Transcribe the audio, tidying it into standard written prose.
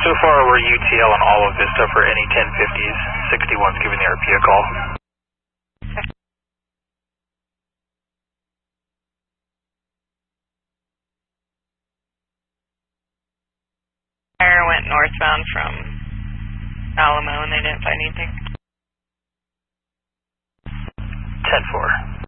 So far, we're UTL on all of Vista for any 1050s. 61's giving the RP a call. Fire went northbound from Alamo and they didn't find anything. 10-4.